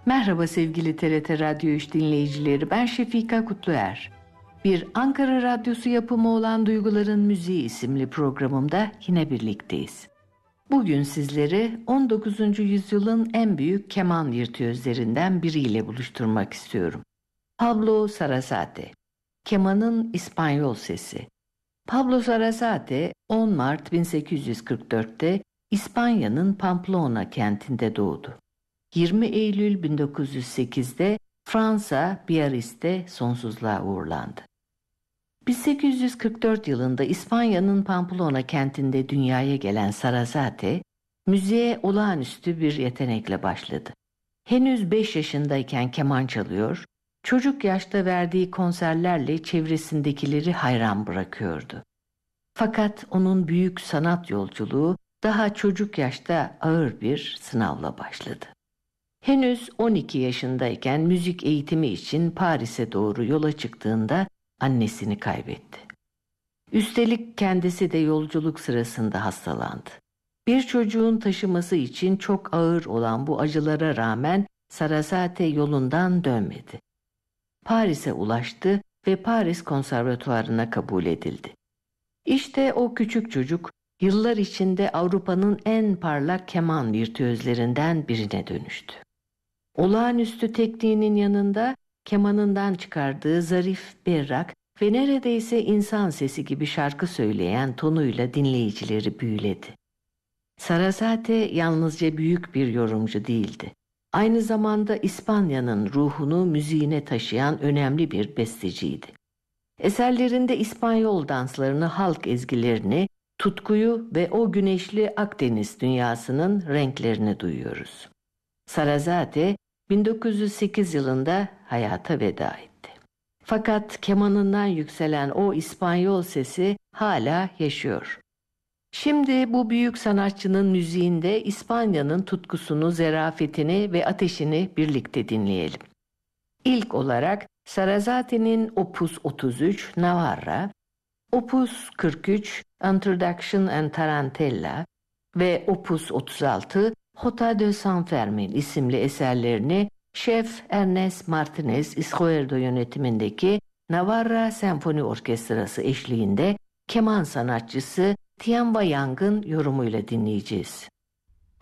Merhaba sevgili TRT Radyo 3 dinleyicileri, ben Şefika Kutluer. Bir Ankara Radyosu yapımı olan Duyguların Müziği isimli programımda yine birlikteyiz. Bugün sizleri 19. yüzyılın en büyük keman virtüözlerinden biriyle buluşturmak istiyorum. Pablo Sarasate, kemanın İspanyol sesi. Pablo Sarasate 10 Mart 1844'te İspanya'nın Pamplona kentinde doğdu. 20 Eylül 1908'de Fransa Biarritz'te sonsuzluğa uğurlandı. 1844 yılında İspanya'nın Pamplona kentinde dünyaya gelen Sarasate, müziğe olağanüstü bir yetenekle başladı. Henüz 5 yaşındayken keman çalıyor, çocuk yaşta verdiği konserlerle çevresindekileri hayran bırakıyordu. Fakat onun büyük sanat yolculuğu daha çocuk yaşta ağır bir sınavla başladı. Henüz 12 yaşındayken müzik eğitimi için Paris'e doğru yola çıktığında annesini kaybetti. Üstelik kendisi de yolculuk sırasında hastalandı. Bir çocuğun taşıması için çok ağır olan bu acılara rağmen Sarasate yolundan dönmedi. Paris'e ulaştı ve Paris Konservatuvarı'na kabul edildi. İşte o küçük çocuk yıllar içinde Avrupa'nın en parlak keman virtüözlerinden birine dönüştü. Olağanüstü tekniğinin yanında kemanından çıkardığı zarif, berrak ve neredeyse insan sesi gibi şarkı söyleyen tonuyla dinleyicileri büyüledi. Sarasate yalnızca büyük bir yorumcu değildi. Aynı zamanda İspanya'nın ruhunu müziğine taşıyan önemli bir besteciydi. Eserlerinde İspanyol danslarını, halk ezgilerini, tutkuyu ve o güneşli Akdeniz dünyasının renklerini duyuyoruz. Sarasate 1908 yılında hayata veda etti. Fakat kemanından yükselen o İspanyol sesi hala yaşıyor. Şimdi bu büyük sanatçının müziğinde İspanya'nın tutkusunu, zerafetini ve ateşini birlikte dinleyelim. İlk olarak Sarasate'nin Opus 33 Navarra, Opus 43 Introduction and Tarantella ve Opus 36 Jota de San Fermin isimli eserlerini Şef Ernest Martinez Izquierdo yönetimindeki Navarra Senfoni Orkestrası eşliğinde keman sanatçısı Tianwa Yang'ın yorumuyla dinleyeceğiz.